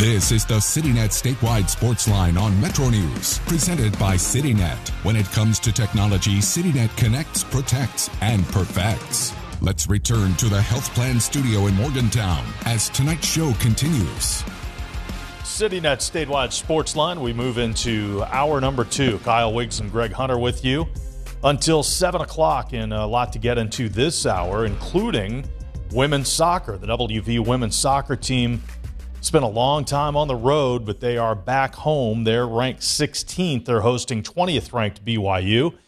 This is the CityNet statewide sports line on Metro News, presented by CityNet. When it comes to technology, CityNet connects, protects, and perfects. Let's return to the Health Plan Studio in Morgantown as tonight's show continues. CityNet statewide sports line. We move into hour number 2. Kyle Wiggs and Greg Hunter with you until 7 o'clock, and a lot to get into this hour, including women's soccer. The WV women's soccer team spent a long time on the road, but they are back home. They're ranked 16th. They're hosting 20th ranked BYU.